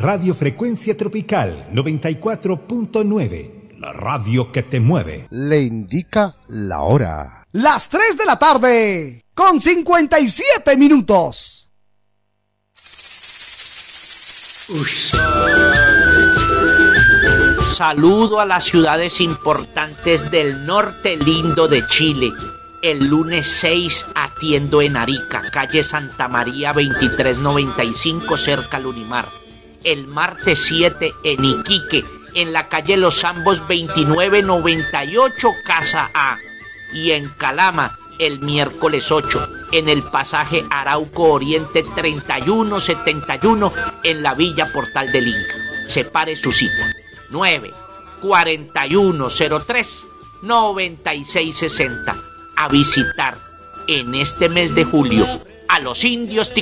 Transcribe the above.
Radio Frecuencia Tropical 94.9, la radio que te mueve. Le indica la hora. Las 3 de la tarde, con 57 minutos. Saludo a las ciudades importantes del norte lindo de Chile. El lunes 6 atiendo en Arica, calle Santa María 2395, cerca al Unimar. El martes 7 en Iquique, en la calle Los Zambos 2998, casa A. Y en Calama, el miércoles 8, en el pasaje Arauco Oriente 3171, en la Villa Portal del Inca. Separe su cita. 9-4103-9660. A visitar en este mes de julio a los indios